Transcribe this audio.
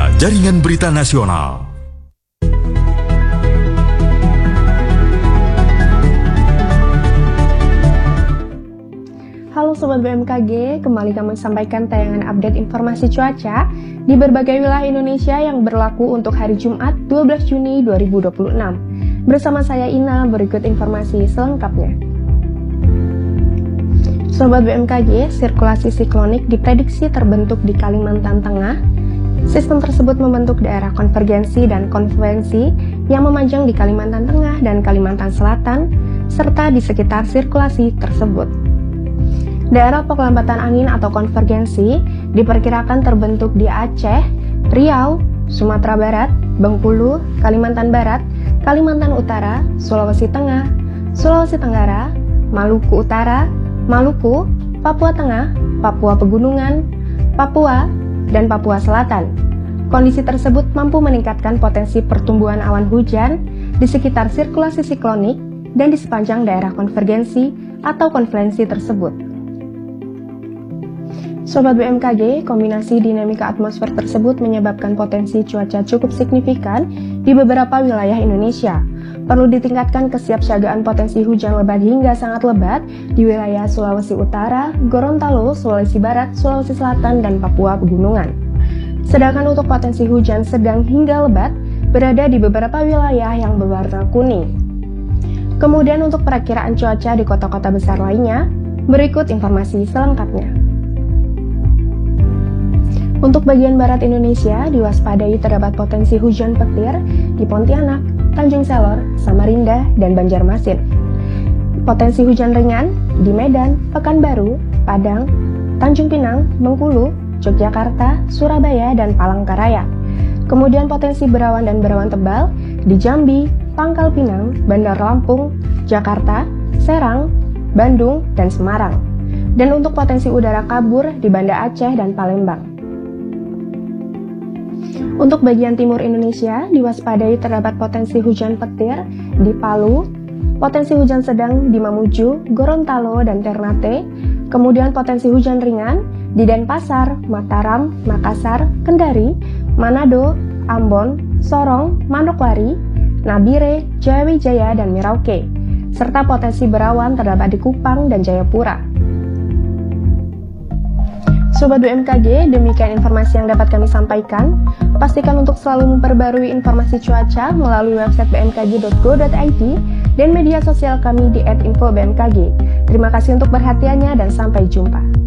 Media Jaringan Berita Nasional. Halo Sobat BMKG, kembali kami sampaikan tayangan update informasi cuaca di berbagai wilayah Indonesia yang berlaku untuk hari Jumat 12 Juni 2026. Bersama saya Ina, berikut informasi selengkapnya. Sobat BMKG, sirkulasi siklonik diprediksi terbentuk di Kalimantan Tengah. Sistem tersebut membentuk daerah konvergensi dan konfluensi yang memanjang di Kalimantan Tengah dan Kalimantan Selatan, serta di sekitar sirkulasi tersebut. Daerah pengelambatan angin atau konvergensi diperkirakan terbentuk di Aceh, Riau, Sumatera Barat, Bengkulu, Kalimantan Barat, Kalimantan Utara, Sulawesi Tengah, Sulawesi Tenggara, Maluku Utara, Maluku, Papua Tengah, Papua Pegunungan, Papua, dan Papua Selatan. Kondisi tersebut mampu meningkatkan potensi pertumbuhan awan hujan di sekitar sirkulasi siklonik dan di sepanjang daerah konvergensi atau konfluensi tersebut. Sobat BMKG, kombinasi dinamika atmosfer tersebut menyebabkan potensi cuaca cukup signifikan di beberapa wilayah Indonesia. Perlu ditingkatkan kesiapsiagaan potensi hujan lebat hingga sangat lebat di wilayah Sulawesi Utara, Gorontalo, Sulawesi Barat, Sulawesi Selatan, dan Papua Pegunungan. Sedangkan untuk potensi hujan sedang hingga lebat berada di beberapa wilayah yang berwarna kuning. Kemudian untuk perakiraan cuaca di kota-kota besar lainnya, berikut informasi selengkapnya. Untuk bagian barat Indonesia, diwaspadai terdapat potensi hujan petir di Pontianak, Tanjung Selor, Samarinda, dan Banjarmasin. Potensi hujan ringan di Medan, Pekanbaru, Padang, Tanjung Pinang, Bengkulu, Yogyakarta, Surabaya, dan Palangkaraya. Kemudian potensi berawan dan berawan tebal di Jambi, Pangkal Pinang, Bandar Lampung, Jakarta, Serang, Bandung, dan Semarang. Dan untuk potensi udara kabur di Banda Aceh dan Palembang. Untuk bagian timur Indonesia, diwaspadai terdapat potensi hujan petir di Palu, potensi hujan sedang di Mamuju, Gorontalo, dan Ternate, kemudian potensi hujan ringan di Denpasar, Mataram, Makassar, Kendari, Manado, Ambon, Sorong, Manokwari, Nabire, Jayawijaya, dan Merauke, serta potensi berawan terdapat di Kupang dan Jayapura. Sobat BMKG, demikian informasi yang dapat kami sampaikan. Pastikan untuk selalu memperbarui informasi cuaca melalui website bmkg.go.id dan media sosial kami di @infobmkg. Terima kasih untuk perhatiannya dan sampai jumpa.